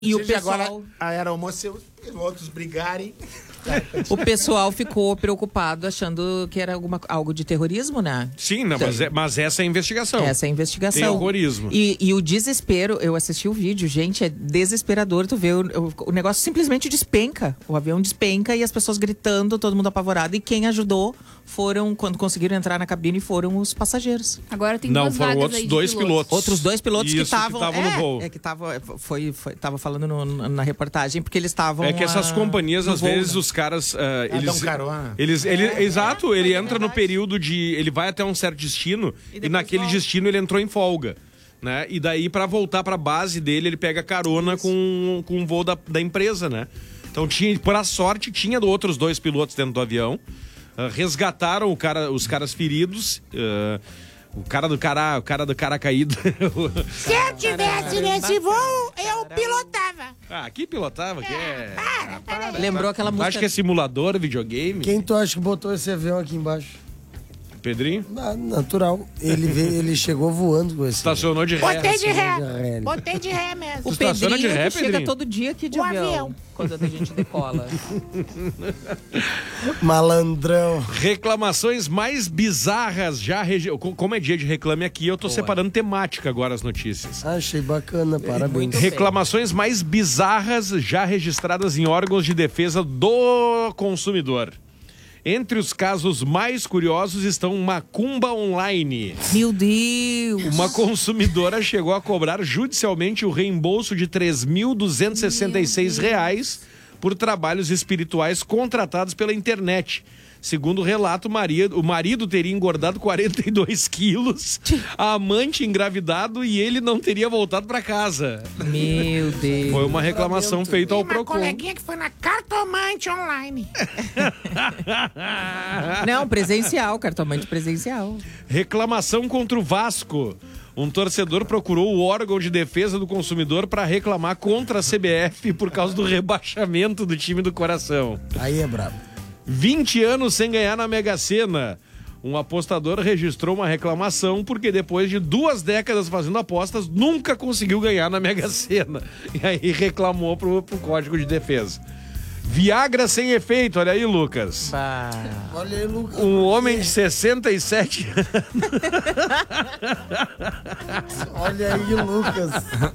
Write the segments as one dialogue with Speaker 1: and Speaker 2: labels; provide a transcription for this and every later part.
Speaker 1: E o pessoal...
Speaker 2: agora a aeromoça e outros brigarem.
Speaker 1: O pessoal ficou preocupado achando que era algo de terrorismo, né?
Speaker 3: Sim, não, mas essa é a investigação.
Speaker 1: Essa é a investigação.
Speaker 3: Terrorismo.
Speaker 1: E o desespero, eu assisti o vídeo, gente, é desesperador. Tu vê o negócio simplesmente despenca. O avião despenca e as pessoas gritando, todo mundo apavorado. E quem ajudou foram, quando conseguiram entrar na cabine, foram os passageiros.
Speaker 4: Agora tem
Speaker 3: Não,
Speaker 4: duas
Speaker 3: foram
Speaker 4: vagas
Speaker 3: outros
Speaker 4: aí de
Speaker 3: dois pilotos.
Speaker 1: Outros dois pilotos que
Speaker 3: Isso,
Speaker 1: estavam
Speaker 3: no voo.
Speaker 1: Tava falando na reportagem, porque eles estavam...
Speaker 3: É que essas companhias, às vezes,
Speaker 1: né?
Speaker 3: os caras...
Speaker 2: Dão carona.
Speaker 3: Exato, ele entra no
Speaker 1: verdade.
Speaker 3: período de... Ele vai até um certo destino e naquele
Speaker 1: volta.
Speaker 3: destino ele entrou em folga. Né? E daí, pra voltar pra base dele, ele pega carona com um voo da empresa, né? Então, por a sorte, tinha outros dois pilotos dentro do avião. Resgataram os caras feridos. O cara do cara caído.
Speaker 5: Se eu tivesse nesse voo, eu pilotava.
Speaker 3: Que pilotava? Que é...
Speaker 1: Lembrou aquela música...
Speaker 3: Acho que é simulador, videogame.
Speaker 6: Quem tu acha que botou esse avião aqui embaixo?
Speaker 3: Pedrinho?
Speaker 6: Natural. Ele chegou voando com esse.
Speaker 3: Estacionou de ré.
Speaker 5: Botei de ré. Botei de ré mesmo.
Speaker 1: O
Speaker 3: estaciona de
Speaker 1: Pedrinho
Speaker 3: ré,
Speaker 1: que chega
Speaker 3: Pedrinho?
Speaker 1: todo dia aqui de
Speaker 5: O
Speaker 1: avião,
Speaker 5: avião.
Speaker 1: quando a gente decola.
Speaker 6: Malandrão.
Speaker 3: Reclamações mais bizarras já... Como é dia de reclame aqui, eu tô separando temática agora as notícias.
Speaker 6: Achei bacana, parabéns.
Speaker 1: Muito
Speaker 3: Reclamações mais bizarras já registradas em órgãos de defesa do consumidor. Entre os casos mais curiosos estão macumba online.
Speaker 1: Meu Deus!
Speaker 3: Uma consumidora chegou a cobrar judicialmente o reembolso de R$ 3.266 por trabalhos espirituais contratados pela internet. Segundo o relato, o marido teria engordado 42 quilos, a amante engravidado e ele não teria voltado para casa.
Speaker 1: Meu Deus!
Speaker 3: Foi uma reclamação feita ao
Speaker 5: Uma
Speaker 3: Procon.
Speaker 5: coleguinha que foi na cartomante online.
Speaker 1: Não, presencial, cartomante presencial.
Speaker 3: Reclamação contra o Vasco. Um torcedor procurou o órgão de defesa do consumidor para reclamar contra a CBF por causa do rebaixamento do time do coração.
Speaker 6: Aí é brabo.
Speaker 3: 20 anos sem ganhar na Mega Sena. Um apostador registrou uma reclamação porque depois de 2 décadas fazendo apostas, nunca conseguiu ganhar na Mega Sena. E aí reclamou pro Código de Defesa. Viagra sem efeito, olha aí, Lucas.
Speaker 1: Bah.
Speaker 6: Olha aí, Lucas.
Speaker 3: Um homem de 67 anos.
Speaker 6: Olha aí, Lucas.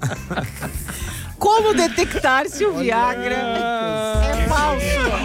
Speaker 1: Como detectar se o Viagra é falso?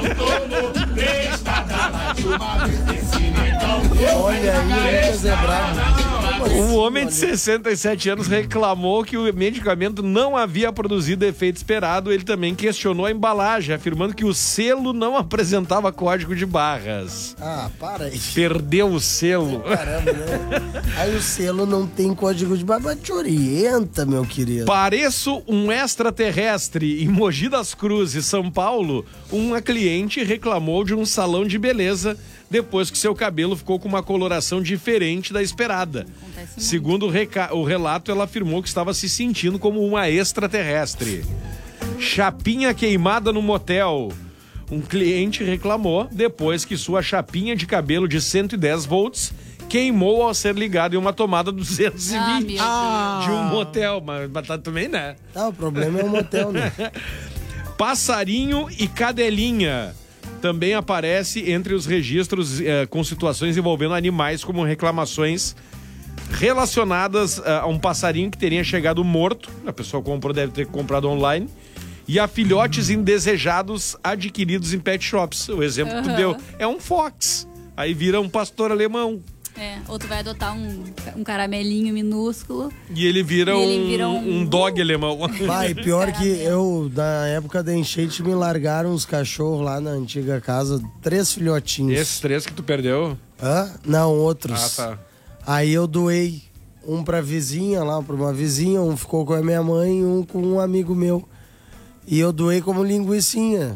Speaker 6: Olha aí, Lucas é brabo.
Speaker 3: Um homem de 67 anos reclamou que o medicamento não havia produzido efeito esperado. Ele também questionou a embalagem, afirmando que o selo não apresentava código de barras.
Speaker 6: Para aí.
Speaker 3: Perdeu o selo.
Speaker 6: Caramba, né? Aí o selo não tem código de barra, te orienta, meu querido.
Speaker 3: Pareço um extraterrestre. Em Mogi das Cruzes, São Paulo, uma cliente reclamou de um salão de beleza depois que seu cabelo ficou com uma coloração diferente da esperada. Segundo o relato, ela afirmou que estava se sentindo como uma extraterrestre. Chapinha queimada no motel. Um cliente reclamou depois que sua chapinha de cabelo de 110 volts queimou ao ser ligado em uma tomada 220 de um motel. Mas também, né?
Speaker 6: O problema é o motel, né?
Speaker 3: Passarinho e cadelinha também aparece entre os registros com situações envolvendo animais, como reclamações relacionadas a um passarinho que teria chegado morto. A pessoa deve ter comprado online. E a filhotes indesejados adquiridos em pet shops. O exemplo que tu deu é um fox. Aí vira um pastor alemão.
Speaker 4: Ou tu vai adotar um caramelinho minúsculo.
Speaker 3: E ele vira um dog alemão.
Speaker 6: Vai, pior que eu, na época da enchente, me largaram os cachorros lá na antiga casa, 3 filhotinhos.
Speaker 3: Esses 3 que tu perdeu?
Speaker 6: Não, outros.
Speaker 3: Tá.
Speaker 6: Aí eu doei um pra vizinha lá, pra uma vizinha, um ficou com a minha mãe e um com um amigo meu. E eu doei como linguicinha.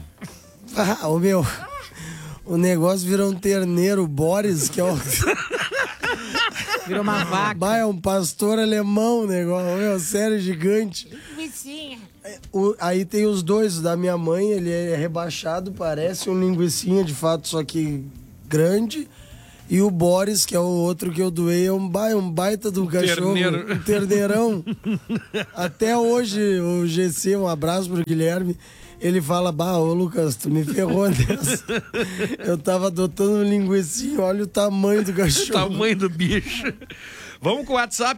Speaker 6: O negócio virou um terneiro, Boris, que é o...
Speaker 1: Virou uma vaca.
Speaker 6: É um pastor alemão, o negócio, sério, gigante.
Speaker 5: Vizinha.
Speaker 6: Aí tem os dois, o da minha mãe, ele é rebaixado, parece um linguicinha de fato, só que grande. E o Boris, que é o outro que eu doei, é um baita de um cachorro, um terneirão. Até hoje, o GC, um abraço pro Guilherme, ele fala, ô Lucas, tu me ferrou nessa. Eu tava adotando um linguicinho, olha o tamanho do cachorro.
Speaker 3: O tamanho do bicho. Vamos com o WhatsApp,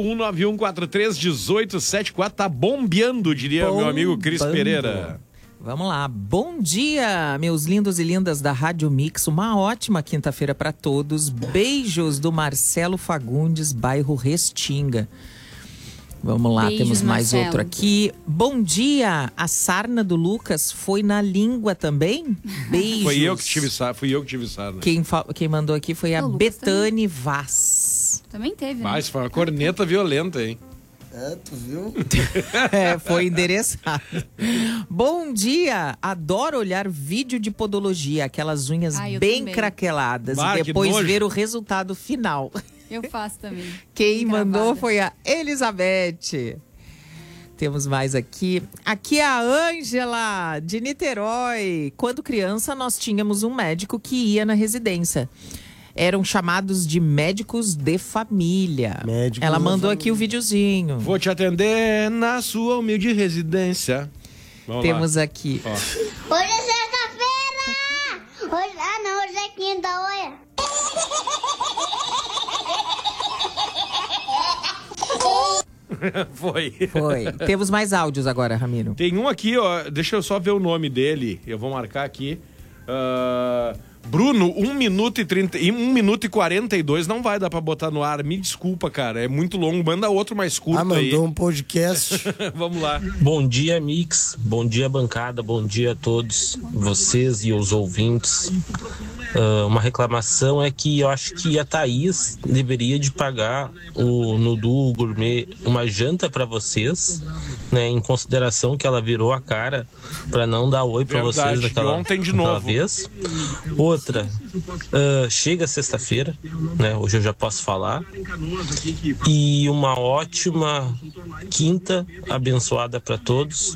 Speaker 3: 5191431874, tá bombeando, diria meu amigo Cris Pereira.
Speaker 1: Vamos lá. Bom dia, meus lindos e lindas da Rádio Mix. Uma ótima quinta-feira para todos. Beijos do Marcelo Fagundes, bairro Restinga. Vamos lá,
Speaker 4: Beijos,
Speaker 1: temos mais
Speaker 4: Marcelo.
Speaker 1: outro aqui. Bom dia, a sarna do Lucas foi na língua também? Beijos.
Speaker 3: Fui eu que tive sarna.
Speaker 1: Quem mandou aqui foi a
Speaker 4: O Lucas
Speaker 1: Betane Vaz.
Speaker 4: Também teve, né?
Speaker 3: Mas foi uma corneta violenta, hein?
Speaker 6: Tu viu?
Speaker 1: Foi endereçado. Bom dia! Adoro olhar vídeo de podologia, aquelas unhas
Speaker 4: Eu
Speaker 1: bem
Speaker 4: também.
Speaker 1: craqueladas
Speaker 3: Ah,
Speaker 1: e
Speaker 3: que
Speaker 1: depois
Speaker 3: nojo.
Speaker 1: ver o resultado final.
Speaker 4: Eu faço também.
Speaker 1: Quem mandou
Speaker 4: Gravada.
Speaker 1: foi a Elizabeth. Temos mais aqui. Aqui é a Ângela, de Niterói. Quando criança, nós tínhamos um médico que ia na residência. Eram chamados de médicos de família.
Speaker 6: Médicos
Speaker 1: Ela
Speaker 6: da
Speaker 1: mandou
Speaker 6: família.
Speaker 1: aqui o videozinho.
Speaker 3: Vou te atender na sua humilde residência. Vamos
Speaker 1: Temos
Speaker 3: lá.
Speaker 1: aqui.
Speaker 3: Ó.
Speaker 5: Hoje é sexta-feira! Hoje é quinta, olha.
Speaker 3: Foi.
Speaker 1: Foi. Temos mais áudios agora, Ramiro.
Speaker 3: Tem um aqui, ó. Deixa eu só ver o nome dele. Eu vou marcar aqui. Bruno, 1 minuto e 42 não vai dar pra botar no ar. Me desculpa, cara. É muito longo. Manda outro mais curto aí.
Speaker 6: Mandou um podcast.
Speaker 3: Vamos lá.
Speaker 7: Bom dia, Mix. Bom dia, bancada. Bom dia a todos vocês e os ouvintes. Uma reclamação é que eu acho que a Thaís deveria de pagar no Duo Gourmet uma janta para vocês, né, em consideração que ela virou a cara para não dar oi para vocês daquela
Speaker 3: ontem de novo.
Speaker 7: vez. Outra, chega sexta-feira, né, hoje eu já posso falar, e uma ótima quinta abençoada para todos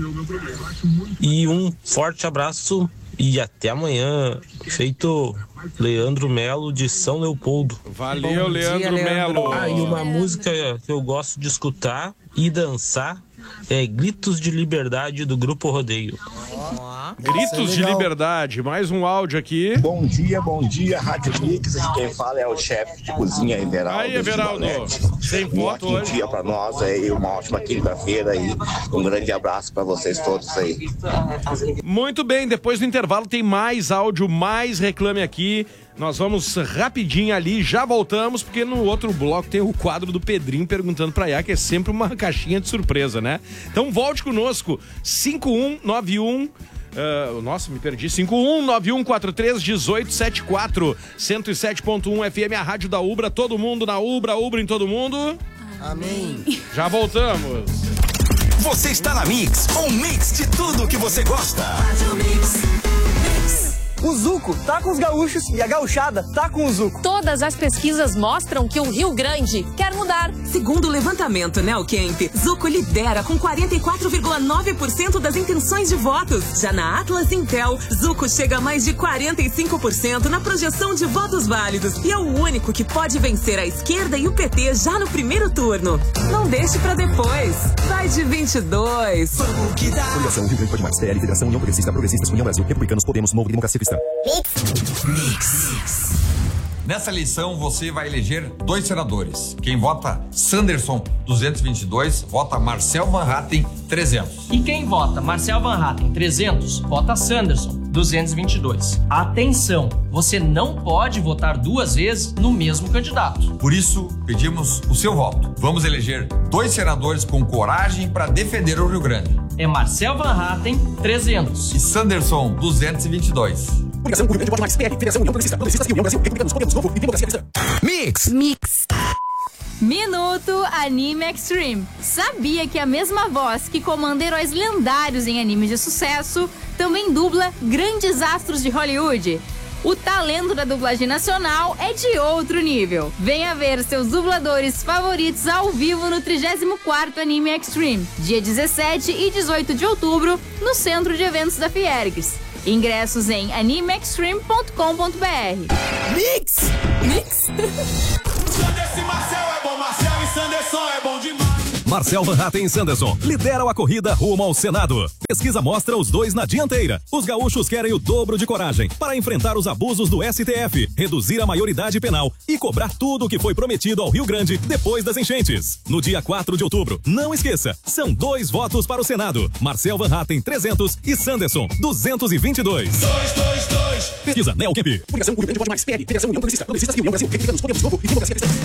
Speaker 7: e um forte abraço. E até amanhã, feito Leandro Melo de São Leopoldo.
Speaker 3: Valeu,
Speaker 1: Bom dia,
Speaker 3: Leandro
Speaker 1: Leandro.
Speaker 3: Melo.
Speaker 7: E uma música que eu gosto de escutar e dançar é Gritos de Liberdade do Grupo Rodeio.
Speaker 3: Gritos de
Speaker 6: legal.
Speaker 3: liberdade. Mais um áudio aqui.
Speaker 8: Bom dia, Rádio Mix. Quem fala é o chefe de cozinha, Everaldo.
Speaker 3: Aí, Everaldo. Sem
Speaker 8: Um
Speaker 3: foto
Speaker 8: ótimo
Speaker 3: hoje.
Speaker 8: dia pra nós aí, uma ótima quinta-feira aí. Um grande abraço pra vocês todos aí.
Speaker 3: Muito bem, depois do intervalo tem mais áudio, mais reclame aqui. Nós vamos rapidinho ali, já voltamos, porque no outro bloco tem o quadro do Pedrinho perguntando pra Iá, que é sempre uma caixinha de surpresa, né? Então volte conosco, 5191... nossa, me perdi. 5191431874 107.1 FM, a rádio da Ubra, todo mundo na Ubra, Ubra em todo mundo.
Speaker 6: Amém.
Speaker 3: Já voltamos.
Speaker 9: Você está na Mix, um mix de tudo que você gosta.
Speaker 10: O Zuco tá com os gaúchos e a gauchada tá com o Zuco.
Speaker 11: Todas as pesquisas mostram que o Rio Grande quer mudar.
Speaker 12: Segundo o levantamento Neocamp, Zuco lidera com 44,9% das intenções de votos. Já na Atlas Intel, Zuco chega a mais de 45% na projeção de votos válidos e é o único que pode vencer a esquerda e o PT já no primeiro turno. Não deixe pra depois. Vai de 22.
Speaker 9: Filiação Rio Grande Pode Mais, PL, Federação União Progressista, Progressistas, União Brasil, Republicanos, Podemos, Novo, Democracia Cristã.
Speaker 13: Mix. Nessa eleição você vai eleger 2 senadores. Quem vota Sanderson 222, vota Marcel Van Hatten 300.
Speaker 10: E quem vota Marcel Van Hatten 300, vota Sanderson 222. Atenção, você não pode votar 2 vezes no mesmo candidato.
Speaker 13: Por isso, pedimos o seu voto. Vamos eleger 2 senadores com coragem para defender o Rio Grande.
Speaker 10: É Marcel Van Hatten 300
Speaker 13: e Sanderson 222.
Speaker 9: Filiação Rio Grande Pode Mais, PL, Federação União Progressista, Progressistas, União Brasil, Republicanos, Podemos, Novo e Democracia Cristã.
Speaker 4: Mix. Minuto Anime Extreme. Sabia que a mesma voz que comanda heróis lendários em animes de sucesso também dubla grandes astros de Hollywood? O talento da dublagem nacional é de outro nível. Venha ver seus dubladores favoritos ao vivo no 34º Anime Extreme, dia 17 e 18 de outubro, no Centro de Eventos da Fiergs. Ingressos em animextreme.com.br.
Speaker 11: Mix!
Speaker 9: Marcel Van Hatten e Sanderson lideram a corrida rumo ao Senado. Pesquisa mostra os dois na dianteira. Os gaúchos querem o dobro de coragem para enfrentar os abusos do STF, reduzir a maioridade penal e cobrar tudo o que foi prometido ao Rio Grande depois das enchentes. No dia 4 de outubro, não esqueça, são 2 votos para o Senado. Marcel Van Hatten, 300 e Sanderson, 222.
Speaker 14: 222.
Speaker 9: Pesquisa Neocamp.
Speaker 14: Publicação Rio Grande Vote Mais, PL, Federação União Progressista, Progressistas e União Brasil, Republicanos, Podemos, Novo e Democracia Cristã.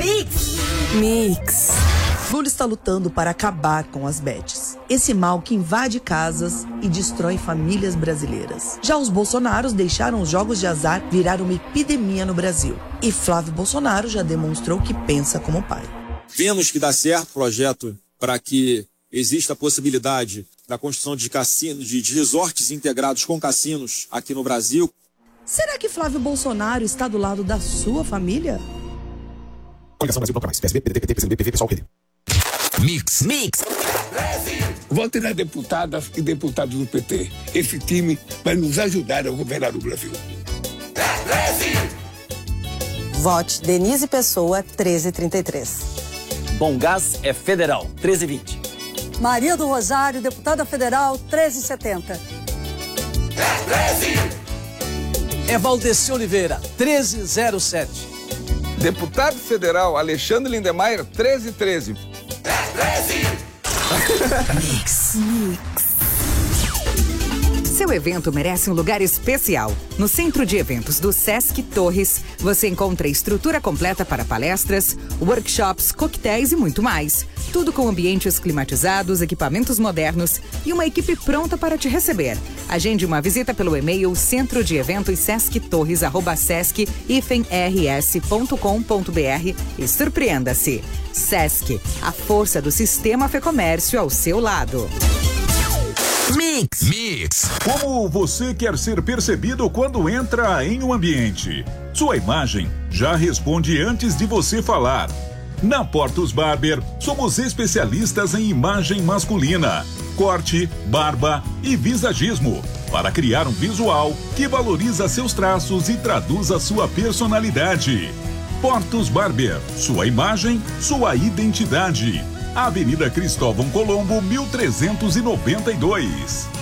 Speaker 15: Mix. Lula está lutando para acabar com as bets. Esse mal que invade casas e destrói famílias brasileiras. Já os Bolsonaros deixaram os jogos de azar virar uma epidemia no Brasil. E Flávio Bolsonaro já demonstrou que pensa como pai.
Speaker 16: Vemos que dá certo o projeto para que exista a possibilidade da construção de cassinos, de resorts integrados com cassinos aqui no Brasil.
Speaker 15: Será que Flávio Bolsonaro está do lado da sua família?
Speaker 9: Coligação Brasil Bloco Mais, PSB, PDT, PT, PCdoB, PV, PSOL, PD.
Speaker 14: Mix. Vote na deputada e deputados do PT. Esse time vai nos ajudar a governar o Brasil.
Speaker 17: Vote Denise Pessoa, 1333.
Speaker 18: Bom Gás é federal, 1320.
Speaker 19: Maria do Rosário, deputada federal, 1370.
Speaker 18: É Valdeci Oliveira, 1307.
Speaker 20: Deputado federal Alexandre Lindemeyer, 1313.
Speaker 21: Mix. Seu evento merece um lugar especial. No Centro de Eventos do Sesc Torres, você encontra estrutura completa para palestras, workshops, coquetéis e muito mais. Tudo com ambientes climatizados, equipamentos modernos e uma equipe pronta para te receber. Agende uma visita pelo e-mail centrodieventos.sesc-rs.com.br e surpreenda-se. Sesc, a força do sistema Fecomércio ao seu lado.
Speaker 22: Mix. Como você quer ser percebido quando entra em um ambiente? Sua imagem já responde antes de você falar. Na Portos Barber, somos especialistas em imagem masculina, corte, barba e visagismo, para criar um visual que valoriza seus traços e traduz a sua personalidade. Portos Barber, sua imagem, sua identidade. Avenida Cristóvão Colombo, 1392.